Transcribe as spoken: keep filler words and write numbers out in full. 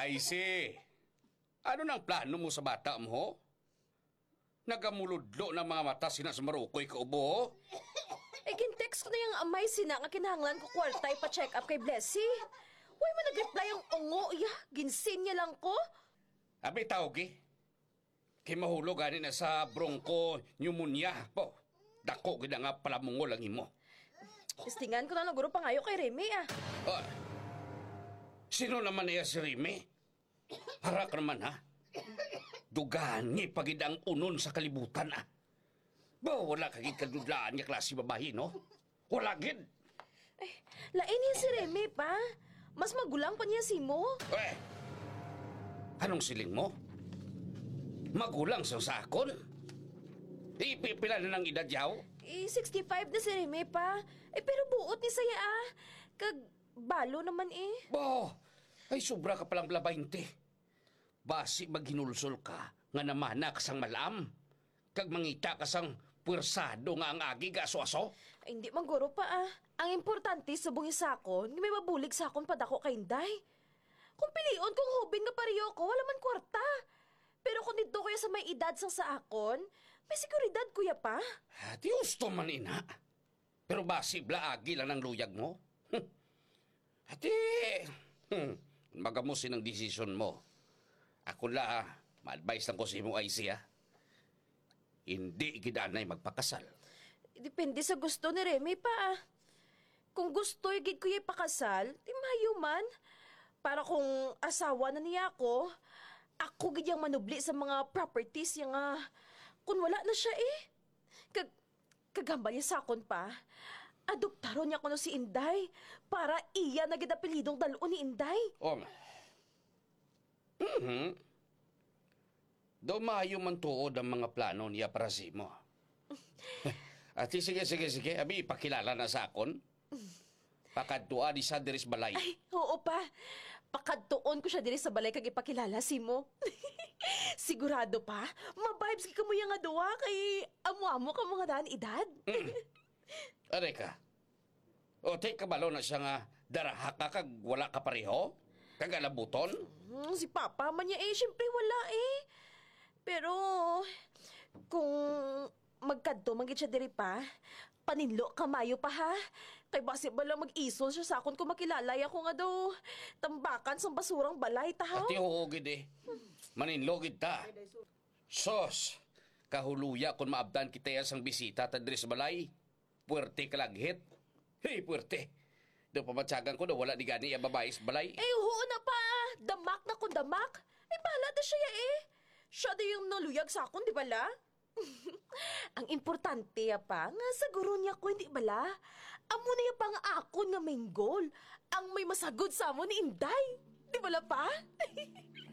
Ay si, ano nang plano mo sa bata mo? Ho? Nagamuludlo ng mga mata sina sa marukoy ka ubo, ho? Eh, kintext ko na yung amay sina nga kinahanglan ko kwartay pa check up kay Blessy. Huwag mo nag-reply ang ungo, iya. Ginsin niya lang ko. Abi tawag eh. Kay mahulog ani na sa bronco pneumonia po. Dako gid nga pala mungol ang imo. Istingan ko na naguro pangayo kay Remy, ah. Ah, sino naman niya si Remy? Harak naman ha? Dugani pagid ang unon sa kalibutan ah. Ba, wala kagid kadudlaan niya klase babae, no? Wala gid. Ay, lain niya si Remy, pa. Mas magulang pa niya si mo. Eh, anong siling mo? Magulang sa sakon? Ipipila na ng edad yaw? Eh, sixty-five na si Remy, pa. Eh, pero buot ni saya, ah. Kag, balo naman eh. Bo, ay sobra ka palang blabainte. Basi maghinulsol ka nga namana kasang malam. Kag mangita kasang puwersado nga ang agi ga aso-aso. Ay, hindi mangguro pa, ah. Ang importante sa bungi sakon, may mabulig sakon pa dako kay Inday. Kung pilion kung hubin nga pariyo ko, wala man kwarta. Pero kung dito kuya sa may edad sang sa akon, may seguridad kuya pa. Di gusto man ina. Pero basi blaagi lang ng luyag mo. Hm. Ati, hmm, magamusin ang desisyon mo. Ako la, ma-advise lang ko sa imong I C, ha? Hindi gidanay magpakasal. Depende sa gusto ni Remy pa, ah. Kung gusto gid kuya ipakasal, di mayo man. Para kung asawa na niya ako, ako gid yang manubli sa mga properties yang nga kung wala na siya eh. Kag kagambal niya sa akon pa. Adoptaron niya ko no si Inday para iya na gid apelidong dalon ni Inday. Oh. Mhm. Dumayo man tuod ang mga plano niya para sa imo. At sige, sige, sige. Abi, ipakilala na sa akon. Pakadtua di sa diris balay. Ay, oo pa. Pakadtuon ko siya diri sa balay kag ipakilala si mo. Sigurado pa, mabibes ka mo yung nga duwa kay amo-amo ka mga daan edad. Mm. Aray ka. O, take kabalo na siya nga daraha ka kag wala ka pareho? Kag alabuton? Hmm, si Papa man niya eh, syempre wala eh. Pero, kung magkadto magit siya diri pa, paninlo kamayo pa ha. Kay basi ba lang mag-isol siya sa akon kung makilalay ako nga daw tambakan sa basurang balay ta ha. Ati huugid eh. Maninlogid ta. Sos, kahuluya kung maabdan kita yan sang bisita ta diri sa balay. Puwerte kalaghit. Hey, puwerte. Daw pamatsagan ko na wala ni gani ang babae sa balay. Eh, oo na pa. Damak na kung damak. Eh, bahala na siya eh. Siya na yung naluyag sa akon, di bala? Ang importante pa, nga sa guro niya ko, hindi bala? Amo na yung pang akon nga main goal. Ang may masagod sa mo ni Inday. Di bala pa?